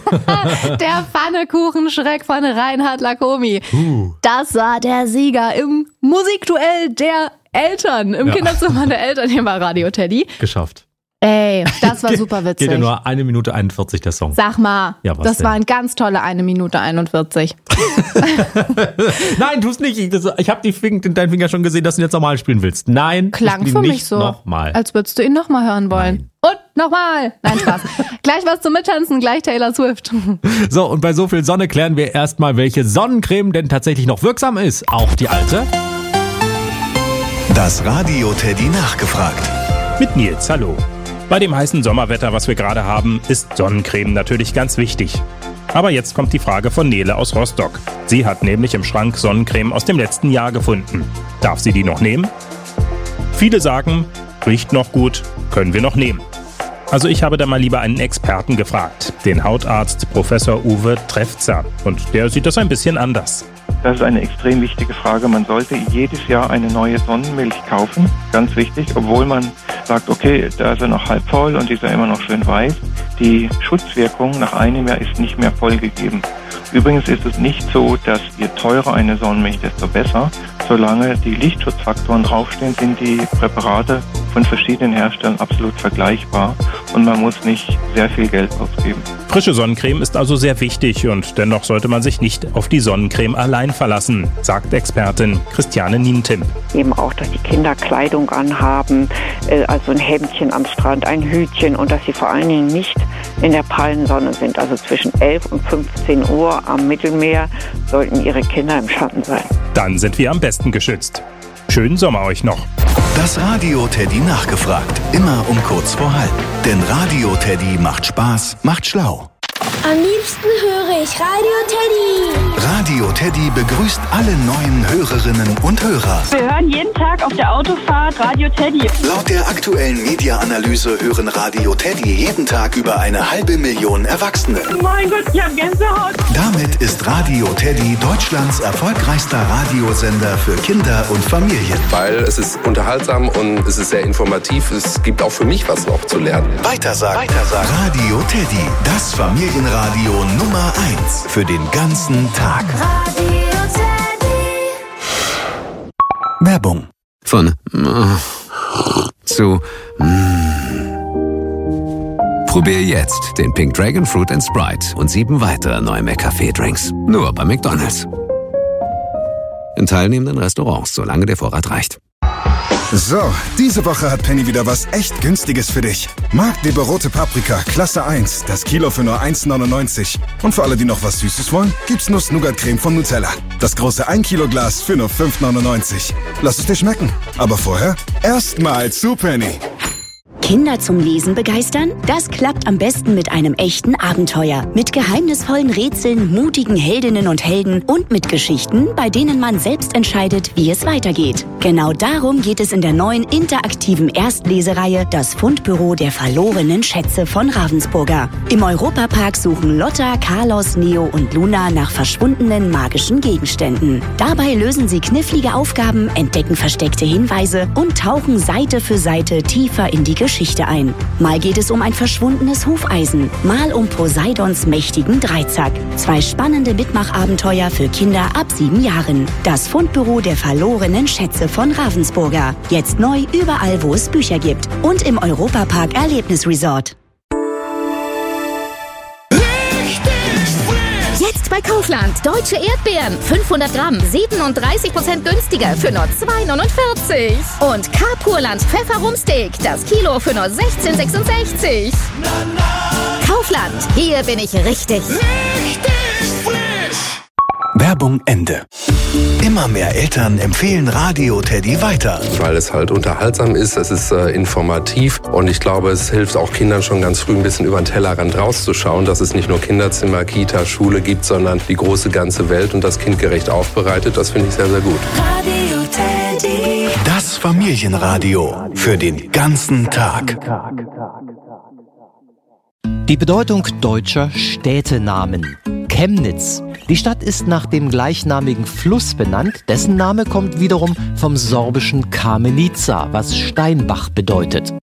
Der Pfannekuchenschreck von Reinhard Lacomi. Das war der Sieger im Musikduell der Eltern, im Kinderzimmer der Eltern hier bei Radio Teddy. Geschafft. Ey, das war super witzig. Geht ja nur 1 Minute 41 der Song. Sag mal, Ja, was das denn? war ein ganz tolle 1 Minute 41. Nein, tu's nicht. Ich habe deinen Finger schon gesehen, dass du ihn jetzt nochmal spielen willst. Nein, Klang ich für spiel mich nicht so, nochmal. als würdest du ihn nochmal hören wollen. Und nochmal. Nein, Spaß. Gleich was zum Mittanzen, gleich Taylor Swift. So, und bei so viel Sonne klären wir erstmal, welche Sonnencreme denn tatsächlich noch wirksam ist. Auch die alte. Das Radio Teddy nachgefragt. Mit Nils, hallo. Bei dem heißen Sommerwetter, was wir gerade haben, ist Sonnencreme natürlich ganz wichtig. Aber jetzt kommt die Frage von Nele aus Rostock. Sie hat nämlich im Schrank Sonnencreme aus dem letzten Jahr gefunden. Darf sie die noch nehmen? Viele sagen, riecht noch gut, können wir noch nehmen. Also ich habe da mal lieber einen Experten gefragt, den Hautarzt Professor Uwe Trefzer. Und der sieht das ein bisschen anders. Das ist eine extrem wichtige Frage. Man sollte jedes Jahr eine neue Sonnenmilch kaufen. Ganz wichtig, obwohl man sagt, okay, da ist er noch halb voll und die ist ja immer noch schön weiß. Die Schutzwirkung nach einem Jahr ist nicht mehr voll gegeben. Übrigens ist es nicht so, dass je teurer eine Sonnenmilch, desto besser. Solange die Lichtschutzfaktoren draufstehen, sind die Präparate von verschiedenen Herstellern absolut vergleichbar und man muss nicht sehr viel Geld ausgeben. Frische Sonnencreme ist also sehr wichtig und dennoch sollte man sich nicht auf die Sonnencreme allein verlassen, sagt Expertin Christiane Nientimp. Eben auch, dass die Kinder Kleidung anhaben, also ein Hemdchen am Strand, ein Hütchen und dass sie vor allen Dingen nicht in der prallen Sonne sind. Also zwischen 11 und 15 Uhr am Mittelmeer sollten ihre Kinder im Schatten sein. Dann sind wir am besten geschützt. Schönen Sommer euch noch. Das Radio Teddy nachgefragt. Immer um kurz vor halb. Denn Radio Teddy macht Spaß, macht schlau. Am liebsten höre ich Radio Teddy. Radio Teddy begrüßt alle neuen Hörerinnen und Hörer. Wir hören jeden Tag auf der Autofahrt Radio Teddy. Laut der aktuellen Media-Analyse hören Radio Teddy jeden Tag über 500.000 Erwachsene. Mein Gott, ich hab Gänsehaut. Damit ist Radio Teddy Deutschlands erfolgreichster Radiosender für Kinder und Familien. Weil es ist unterhaltsam und es ist sehr informativ. Es gibt auch für mich was noch zu lernen. Weitersagen. Radio Teddy, das Familienradio Nummer 1 für den ganzen Tag. Radio Teddy. Werbung. Von zu Probier jetzt den Pink Dragon Fruit & Sprite und 7 weitere neue McCafé-Drinks. Nur bei McDonald's. In teilnehmenden Restaurants, solange der Vorrat reicht. So, diese Woche hat Penny wieder was echt Günstiges für dich. Marktleber rote Paprika, Klasse 1, das Kilo für nur 1,99. Und für alle, die noch was Süßes wollen, gibt's Nuss-Nougat-Creme von Nutella. Das große 1 Kilo Glas für nur 5,99. Lass es dir schmecken. Aber vorher erstmal zu Penny. Kinder zum Lesen begeistern? Das klappt am besten mit einem echten Abenteuer. Mit geheimnisvollen Rätseln, mutigen Heldinnen und Helden und mit Geschichten, bei denen man selbst entscheidet, wie es weitergeht. Genau darum geht es in der neuen interaktiven Erstlesereihe Das Fundbüro der verlorenen Schätze von Ravensburger. Im Europapark suchen Lotta, Carlos, Neo und Luna nach verschwundenen magischen Gegenständen. Dabei lösen sie knifflige Aufgaben, entdecken versteckte Hinweise und tauchen Seite für Seite tiefer in die Geschichte ein. Mal geht es um ein verschwundenes Hufeisen, mal um Poseidons mächtigen Dreizack. 2 spannende Mitmachabenteuer für Kinder ab 7 Jahren. Das Fundbüro der verlorenen Schätze von Ravensburger. Jetzt neu überall, wo es Bücher gibt. Und im Europapark Erlebnisresort. Jetzt bei Kaufland. Deutsche Erdbeeren. 500 Gramm. 37% günstiger für nur 2,49. Und Carpurland Pfefferumsteak. Das Kilo für nur 16,66. Kaufland. Hier bin ich richtig. Werbung Ende. Immer mehr Eltern empfehlen Radio Teddy weiter. Weil es halt unterhaltsam ist, es ist informativ und ich glaube, es hilft auch Kindern schon ganz früh ein bisschen über den Tellerrand rauszuschauen, dass es nicht nur Kinderzimmer, Kita, Schule gibt, sondern die große ganze Welt und das kindgerecht aufbereitet. Das finde ich sehr, sehr gut. Radio Teddy. Das Familienradio für den ganzen Tag. Die Bedeutung deutscher Städtenamen. Chemnitz. Die Stadt ist nach dem gleichnamigen Fluss benannt. Dessen Name kommt wiederum vom sorbischen Kamenița, was Steinbach bedeutet.